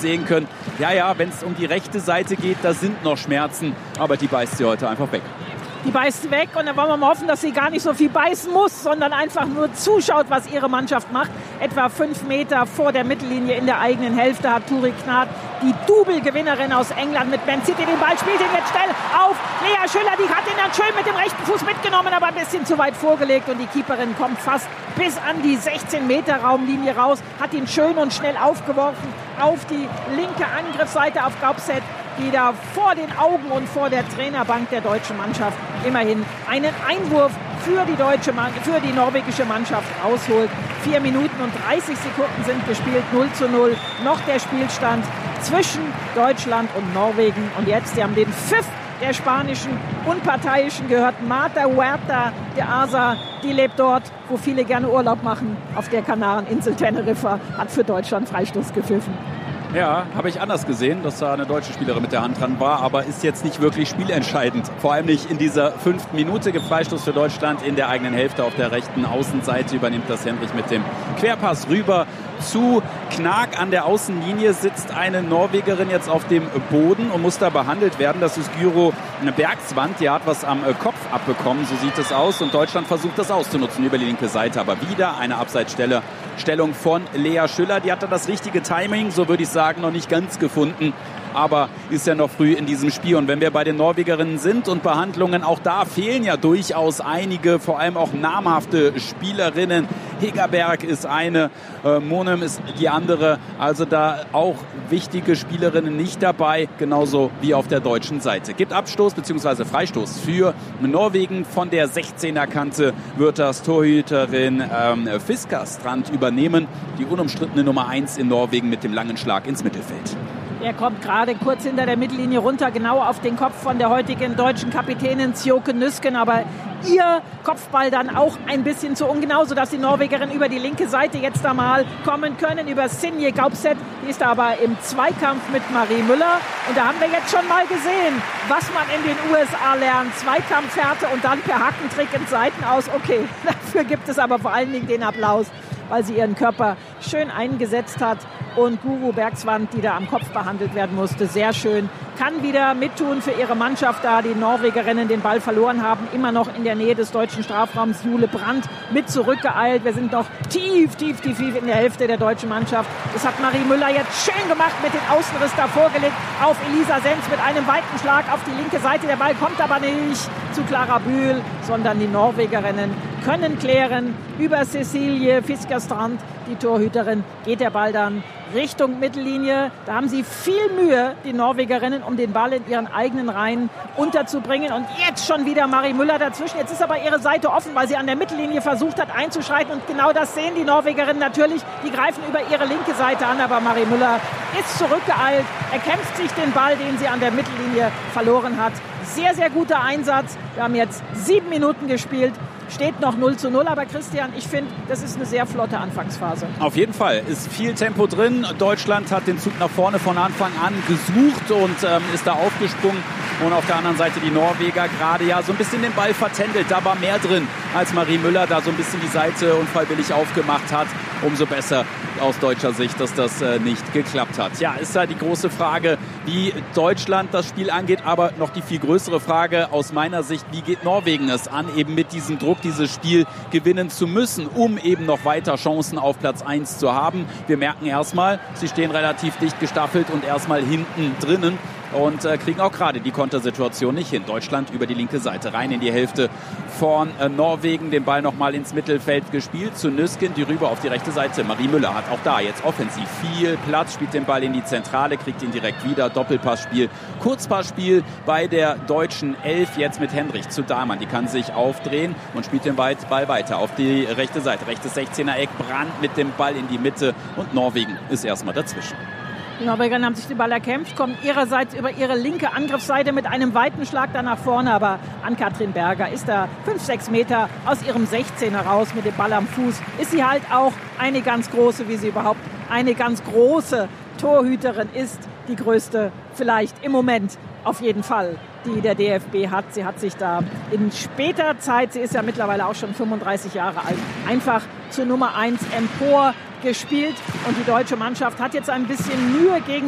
sehen können, ja, wenn es um die rechte Seite geht, da sind noch Schmerzen, aber die beißt sie heute einfach weg. Die beißt weg und dann wollen wir mal hoffen, dass sie gar nicht so viel beißen muss, sondern einfach nur zuschaut, was ihre Mannschaft macht. Etwa 5 Meter vor der Mittellinie in der eigenen Hälfte hat Turi Knat, die Double-Gewinnerin aus England mit Man City, den Ball spielt ihn jetzt schnell auf Lea Schüller, die hat ihn dann schön mit dem rechten Fuß mitgenommen, aber ein bisschen zu weit vorgelegt und die Keeperin kommt fast bis an die 16-Meter-Raumlinie raus, hat ihn schön und schnell aufgeworfen auf die linke Angriffsseite auf Gaupset, die da vor den Augen und vor der Trainerbank der deutschen Mannschaft immerhin einen Einwurf für die norwegische Mannschaft rausholt. 4 Minuten und 30 Sekunden sind gespielt, 0:0. Noch der Spielstand zwischen Deutschland und Norwegen. Und jetzt, sie haben den Pfiff der spanischen Unparteiischen gehört. Marta Huerta de Asa, die lebt dort, wo viele gerne Urlaub machen, auf der Kanareninsel Teneriffa, hat für Deutschland Freistoß gepfiffen. Ja, habe ich anders gesehen, dass da eine deutsche Spielerin mit der Hand dran war, aber ist jetzt nicht wirklich spielentscheidend. Vor allem nicht in dieser 5. Minute. Gibt Freistoß für Deutschland in der eigenen Hälfte auf der rechten Außenseite. Übernimmt das Henrich mit dem Querpass rüber zu Knag. An der Außenlinie sitzt eine Norwegerin jetzt auf dem Boden und muss da behandelt werden. Das ist Gyro Bergsvand. Die hat was am Kopf abbekommen, so sieht es aus. Und Deutschland versucht das auszunutzen über die linke Seite. Aber wieder eine Abseitsstellung von Lea Schüller. Die hatte das richtige Timing, so würde ich sagen, noch nicht ganz gefunden. Aber ist ja noch früh in diesem Spiel. Und wenn wir bei den Norwegerinnen sind und Behandlungen, auch da fehlen ja durchaus einige, vor allem auch namhafte Spielerinnen. Hegerberg ist eine, Monem ist die andere. Also da auch wichtige Spielerinnen nicht dabei, genauso wie auf der deutschen Seite. Gibt Abstoß bzw. Freistoß für Norwegen. Von der 16er-Kante wird das Torhüterin Fiskerstrand übernehmen. Die unumstrittene Nummer 1 in Norwegen mit dem langen Schlag ins Mittelfeld. Er kommt gerade kurz hinter der Mittellinie runter, genau auf den Kopf von der heutigen deutschen Kapitänin Sjoke Nüsken. Aber ihr Kopfball dann auch ein bisschen zu ungenau, sodass die Norwegerinnen über die linke Seite jetzt einmal kommen können. Über Sinje Gaupset, die ist aber im Zweikampf mit Marie Müller. Und da haben wir jetzt schon mal gesehen, was man in den USA lernt. Zweikampfhärte und dann per Hackentrick ins Seitenaus. Okay, dafür gibt es aber vor allen Dingen den Applaus, weil sie ihren Körper schön eingesetzt hat. Und Gyro Bergsvand, die da am Kopf behandelt werden musste, sehr schön, kann wieder mittun für ihre Mannschaft, da die Norwegerinnen den Ball verloren haben. Immer noch in der Nähe des deutschen Strafraums. Jule Brandt mit zurückgeeilt. Wir sind noch tief in der Hälfte der deutschen Mannschaft. Das hat Marie Müller jetzt schön gemacht mit dem Außenriss da vorgelegt auf Elisa Senz mit einem weiten Schlag auf die linke Seite. Der Ball kommt aber nicht zu Clara Bühl, sondern die Norwegerinnen können klären. Über Cecilie Fiskerstrand, die Torhüterin, geht der Ball dann Richtung Mittellinie. Da haben sie viel Mühe, die Norwegerinnen, um den Ball in ihren eigenen Reihen unterzubringen. Und jetzt schon wieder Marie Müller dazwischen. Jetzt ist aber ihre Seite offen, weil sie an der Mittellinie versucht hat einzuschreiten. Und genau das sehen die Norwegerinnen natürlich. Die greifen über ihre linke Seite an. Aber Marie Müller ist zurückgeeilt, erkämpft sich den Ball, den sie an der Mittellinie verloren hat. Sehr, sehr guter Einsatz. Wir haben jetzt 7 Minuten gespielt. Steht noch 0:0, aber Christian, ich finde, das ist eine sehr flotte Anfangsphase. Auf jeden Fall ist viel Tempo drin. Deutschland hat den Zug nach vorne von Anfang an gesucht und ist da aufgesprungen. Und auf der anderen Seite die Norweger gerade ja so ein bisschen den Ball vertändelt. Da war mehr drin, als Marie Müller da so ein bisschen die Seite unfreiwillig aufgemacht hat. Umso besser aus deutscher Sicht, dass das nicht geklappt hat. Ja, ist da die große Frage, wie Deutschland das Spiel angeht, aber noch die viel größere Frage aus meiner Sicht, wie geht Norwegen es an, eben mit diesem Druck dieses Spiel gewinnen zu müssen, um eben noch weiter Chancen auf Platz 1 zu haben. Wir merken erstmal, sie stehen relativ dicht gestaffelt und erstmal hinten drinnen. Und kriegen auch gerade die Kontersituation nicht hin. Deutschland über die linke Seite rein in die Hälfte von Norwegen. Den Ball nochmal ins Mittelfeld gespielt zu Nüsken, die rüber auf die rechte Seite. Marie Müller hat auch da jetzt offensiv viel Platz, spielt den Ball in die Zentrale, kriegt ihn direkt wieder. Doppelpassspiel, Kurzpassspiel bei der deutschen Elf. Jetzt mit Henrich zu Dahlmann. Die kann sich aufdrehen und spielt den Ball weiter auf die rechte Seite. Rechtes 16er Eck, Brandt mit dem Ball in die Mitte und Norwegen ist erstmal dazwischen. Die Norwegerinnen haben sich den Ball erkämpft, kommen ihrerseits über ihre linke Angriffsseite mit einem weiten Schlag da nach vorne. Aber Ann-Kathrin Berger ist da 5-6 Meter aus ihrem 16er raus mit dem Ball am Fuß. Ist sie halt auch eine ganz große, wie sie überhaupt eine ganz große Torhüterin ist. Die größte vielleicht im Moment auf jeden Fall, die der DFB hat. Sie hat sich da in später Zeit, sie ist ja mittlerweile auch schon 35 Jahre alt, einfach zur Nummer 1 empor gespielt. Und die deutsche Mannschaft hat jetzt ein bisschen Mühe gegen